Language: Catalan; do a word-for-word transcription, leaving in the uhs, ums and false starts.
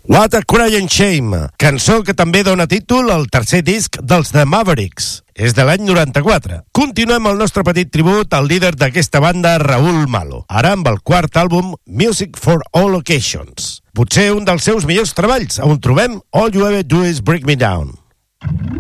What a Crying Shame, cançó que també dona títol al tercer disc dels The Mavericks. És de l'any noranta-quatre. Continuem el nostre petit tribut al líder d'aquesta banda, Raúl Malo, ara amb el quart àlbum Music for All Occasions. Potser un dels seus millors treballs, on trobem All You Ever Do Is Break Me Down.